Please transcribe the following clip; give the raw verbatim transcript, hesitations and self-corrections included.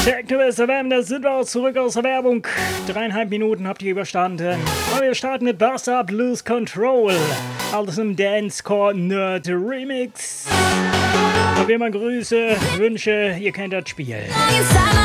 Techno S F M, da sind wir auch zurück aus der Werbung. Dreieinhalb Minuten habt ihr überstanden. Und wir starten mit Buster Blues Control. Alles im Dancecore Nerd Remix. Und wie immer Grüße, Wünsche, ihr kennt das Spiel.